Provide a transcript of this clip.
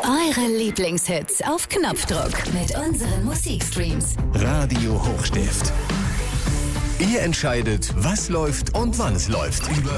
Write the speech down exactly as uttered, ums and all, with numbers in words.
Eure Lieblingshits auf Knopfdruck mit unseren Musikstreams. Radio Hochstift. Ihr entscheidet, was läuft und wann es läuft. Über